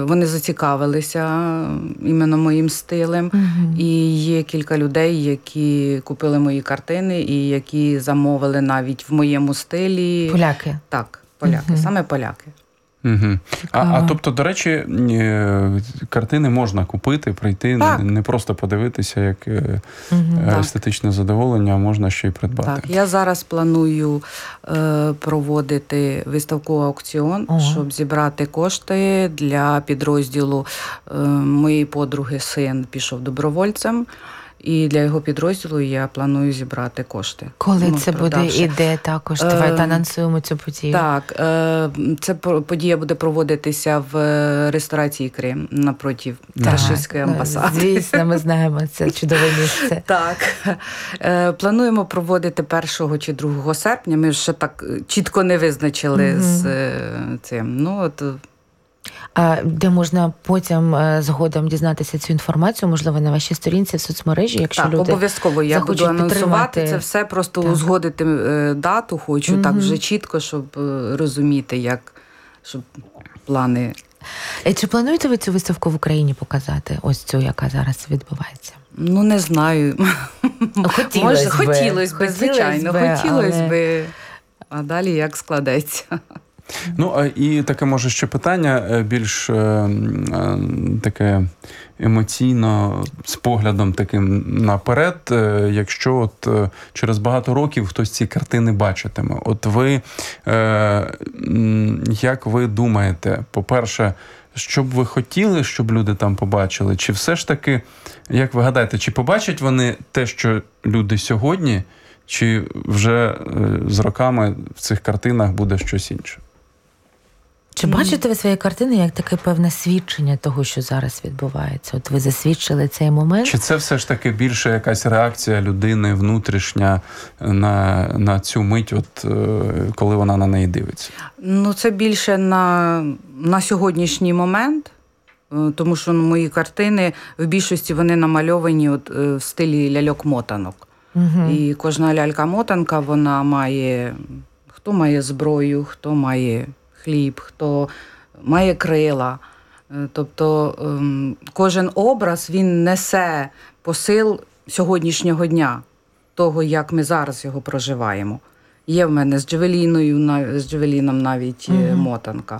вони зацікавилися іменно моїм стилем. І є кілька людей, які купили мої картини і які замовили навіть в моєму стилі. Поляки? Так, поляки, саме поляки. А тобто, до речі, картини можна купити, прийти, не просто подивитися, як естетичне задоволення, а можна ще й придбати. Так, я зараз планую проводити виставку-аукціон, щоб зібрати кошти для підрозділу. Моєї подруги син пішов добровольцем, і для його підрозділу я планую зібрати кошти. Коли це буде і де також? Давайте анонсуємо цю подію. Так, ця подія буде проводитися в ресторації Крим напроти рашистської амбасади. Звісно, ми знаємо, це чудове місце. Так. Плануємо проводити 1 чи 2 серпня. Ми ще так чітко не визначили з цим. Де можна потім згодом дізнатися цю інформацію, можливо, на вашій сторінці в соцмережі, якщо так, люди обов'язково я буду анонсувати це все, просто узгодити дату хочу, так вже чітко, щоб розуміти, щоб плани. Чи плануєте ви цю виставку в Україні показати? Ось цю, яка зараз відбувається? Не знаю. Хотілося б, звичайно, хотілося б, а далі як складеться. І таке, може, ще питання більш таке емоційно, з поглядом таким наперед. Якщо через багато років хтось ці картини бачитиме, ви, як ви думаєте, по-перше, що б ви хотіли, щоб люди там побачили? Чи все ж таки, як ви гадаєте, чи побачать вони те, що люди сьогодні, чи вже з роками в цих картинах буде щось інше? Чи бачите ви свої картини як таке певне свідчення того, що зараз відбувається? Ви засвідчили цей момент? Чи це все ж таки більше якась реакція людини внутрішня на цю мить, коли вона на неї дивиться? Це більше на сьогоднішній момент, тому що мої картини в більшості вони намальовані в стилі ляльок-мотанок. І кожна лялька-мотанка, вона має, хто має зброю, хто має хліб, хто має крила. Тобто кожен образ, він несе посил сьогоднішнього того, як ми зараз його проживаємо. Є в мене з Джавеліном навіть мотанка.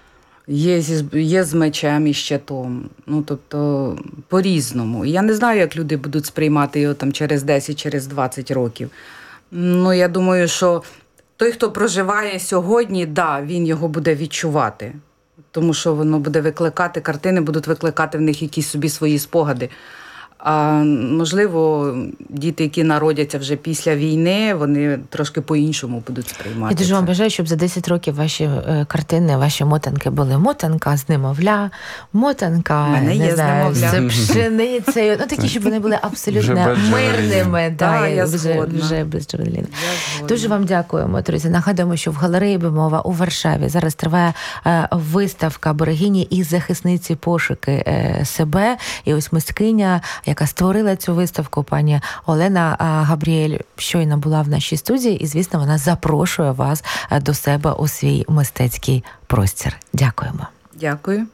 Є з мечем і щитом. Тобто по-різному. Я не знаю, як люди будуть сприймати його через 10, через 20 років. Я думаю, що той, хто проживає сьогодні, він його буде відчувати. Тому що воно буде викликати, картини будуть викликати в них якісь собі свої спогади. А можливо, діти, які народяться вже після війни, вони трошки по-іншому будуть сприймати. Я дуже вам бажаю, щоб за 10 років ваші картини, ваші мотанки були мотанка з немовля, мотанка, не знаю, з пшеницею. Такі, щоб вони були абсолютно мирними. Вже без Джавеліна. Дуже вам дякуємо, друзі. Нагадуємо, що в галереї Бемова у Варшаві зараз триває виставка «Берегині і захисниці пошуки себе». І ось мисткиня, яка створила цю виставку, пані Олена Габріель, щойно була в нашій студії, і, звісно, вона запрошує вас до себе у свій мистецький простір. Дякуємо. Дякую.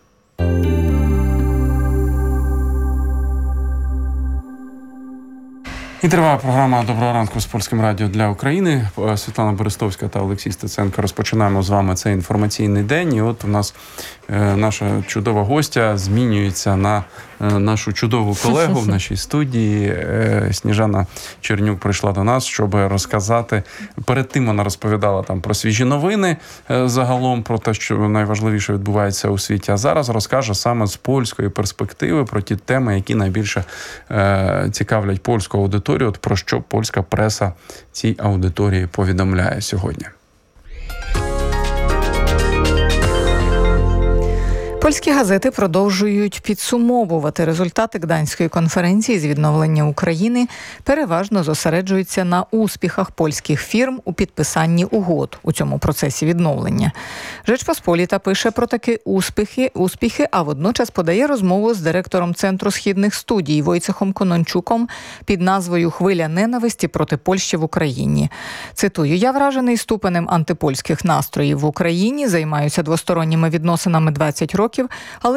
І триває програма «Доброго ранку» з Польським радіо для України. Світлана Берестовська та Олексій Стеценко. Розпочинаємо з вами цей інформаційний день. І у нас наша чудова гостя змінюється на нашу чудову колегу в нашій студії. Сніжана Чернюк прийшла до нас, щоб розказати. Перед тим вона розповідала про свіжі новини загалом, про те, що найважливіше відбувається у світі. А зараз розкаже саме з польської перспективи про ті теми, які найбільше цікавлять польську аудиторію, про що польська преса цій аудиторії повідомляє сьогодні. Польські газети продовжують підсумовувати результати Гданської конференції з відновлення України, переважно зосереджуються на успіхах польських фірм у підписанні угод у цьому процесі відновлення. Жечпосполіта пише про такі успіхи, а водночас подає розмову з директором Центру східних студій Войцехом Конончуком під назвою «Хвиля ненависті проти Польщі в Україні». Цитую: «Я вражений ступенем антипольських настроїв в Україні, займаюся двосторонніми відносинами 20 років, але